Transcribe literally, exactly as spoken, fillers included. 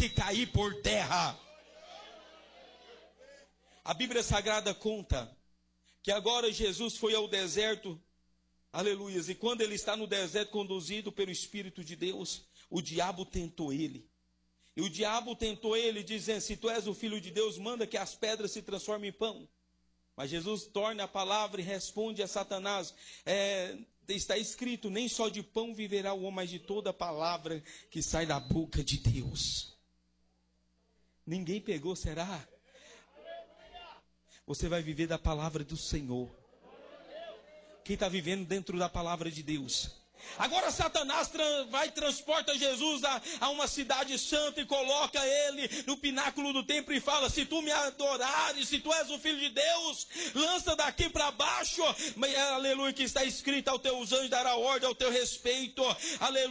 que cair por terra. A Bíblia Sagrada conta que agora Jesus foi ao deserto, aleluias, e quando ele está no deserto conduzido pelo Espírito de Deus, o diabo tentou ele. E o diabo tentou ele dizendo, se tu és o Filho de Deus, manda que as pedras se transformem em pão. Mas Jesus torna a palavra e responde a Satanás, é, está escrito, nem só de pão viverá o homem, mas de toda palavra que sai da boca de Deus. Ninguém pegou, será? Você vai viver da palavra do Senhor. Quem está vivendo dentro da palavra de Deus? Agora Satanás vai e transporta Jesus a, a uma cidade santa e coloca ele no pináculo do templo e fala, se tu me adorares, se tu és o Filho de Deus, lança daqui para baixo, aleluia, que está escrito, aos teus anjos dará ordem ao teu respeito, aleluia.